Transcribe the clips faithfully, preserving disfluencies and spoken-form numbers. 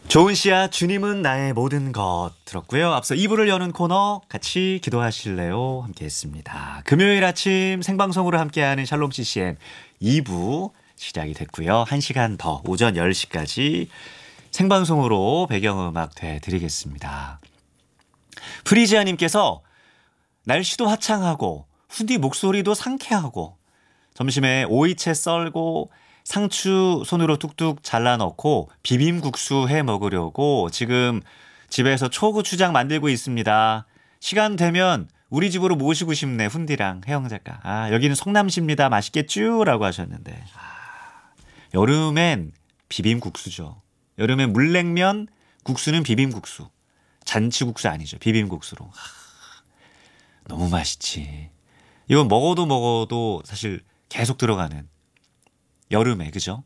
좋은 씨야 주님은 나의 모든 것 들었고요. 앞서 이 부를 여는 코너 같이 기도하실래요? 함께했습니다. 금요일 아침 생방송으로 함께하는 샬롬 씨씨엠 이 부 시작이 됐고요. 한 시간 더 오전 열 시까지 생방송으로 배경음악 되드리겠습니다. 프리지아님께서 날씨도 화창하고 훈디 목소리도 상쾌하고 점심에 오이채 썰고 상추 손으로 뚝뚝 잘라 넣고 비빔국수 해 먹으려고 지금 집에서 초고추장 만들고 있습니다. 시간 되면 우리 집으로 모시고 싶네. 훈디랑 혜영 작가. 아, 여기는 성남시입니다. 맛있겠쥬? 라고 하셨는데. 아, 여름엔 비빔국수죠. 여름엔 물냉면, 국수는 비빔국수. 잔치국수 아니죠. 비빔국수로. 아, 너무 맛있지. 이건 먹어도 먹어도 사실 계속 들어가는 여름에, 그죠?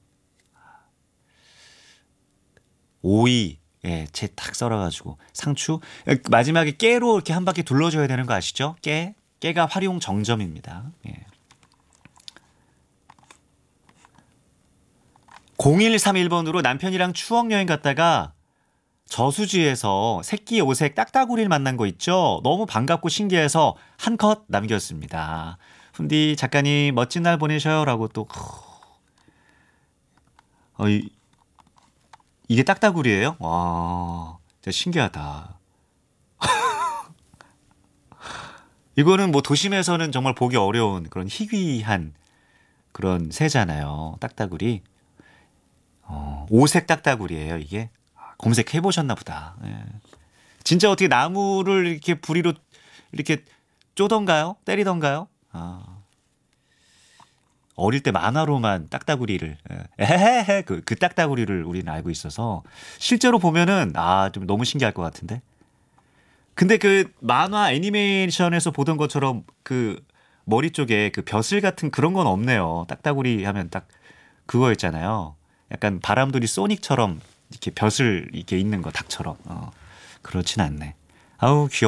오이, 예, 채 탁 썰어가지고 상추 마지막에 깨로 이렇게 한 바퀴 둘러줘야 되는 거 아시죠? 깨, 깨가 활용 정점입니다. 예. 공일삼일 번으로 남편이랑 추억여행 갔다가 저수지에서 새끼 오색 딱따구리를 만난 거 있죠? 너무 반갑고 신기해서 한 컷 남겼습니다. 훈디 작가님 멋진 날 보내셔요 라고 또 어, 이, 이게 딱따구리예요? 와, 진짜 신기하다. 이거는 뭐 도심에서는 정말 보기 어려운 그런 희귀한 그런 새잖아요. 딱따구리. 어, 오색 딱따구리예요, 이게. 아, 검색해 보셨나 보다. 예. 진짜 어떻게 나무를 이렇게 부리로 이렇게 쪼던가요? 때리던가요? 아. 어릴 때 만화로만 딱따구리를 에헤헤 그, 그 딱따구리를 우리는 알고 있어서 실제로 보면은 아, 좀 너무 신기할 것 같은데. 근데 그 만화 애니메이션에서 보던 것처럼 그 머리 쪽에 그 벼슬 같은 그런 건 없네요. 딱따구리 하면 딱 그거 있잖아요. 약간 바람돌이 소닉처럼 이렇게 벼슬 이렇게 있는 거 닭처럼. 어, 그렇진 않네. 아우 귀여워.